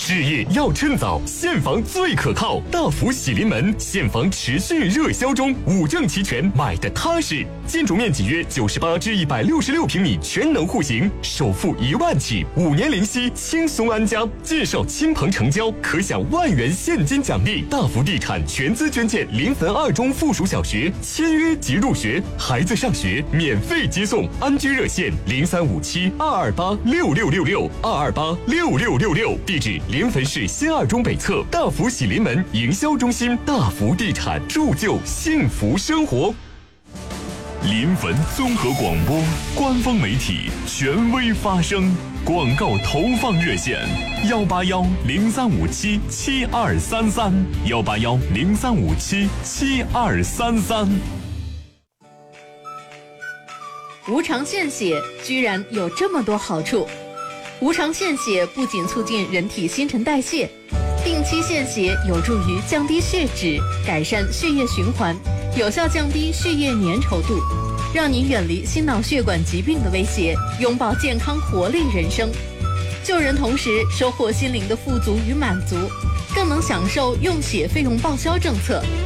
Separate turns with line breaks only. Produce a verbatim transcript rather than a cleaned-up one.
置业要趁早，现房最可靠。大福喜临门，现房持续热销中，五证齐全，买的踏实。建筑面积约九十八至一百六十六平米，全能户型，首付一万起，五年零息，轻松安家。介绍亲朋成交，可享万元现金奖励。大福地产全资捐建临汾二中附属小学，签约即入学，孩子上学免费接送。安居热线零三五七二二八六六六六二二八六六六六，地址临汾市新二中北侧大福喜临门营销中心。大福地产，铸就幸福生活。
临汾综合广播官方媒体，权威发声。广告投放热线：幺八幺零三五七七二三三，幺八幺零三五七七二三三。
无偿献血居然有这么多好处！无偿献血不仅促进人体新陈代谢，定期献血有助于降低血脂，改善血液循环，有效降低血液粘稠度，让您远离心脑血管疾病的威胁，拥抱健康活力人生。救人同时收获心灵的富足与满足，更能享受用血费用报销政策。